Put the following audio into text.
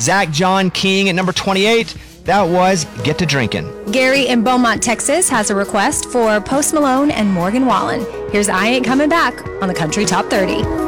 Zach John King at number 28. That was Get to Drinkin'. Gary in Beaumont, Texas has a request for Post Malone and Morgan Wallen. Here's I Ain't Coming Back on the Country Top 30.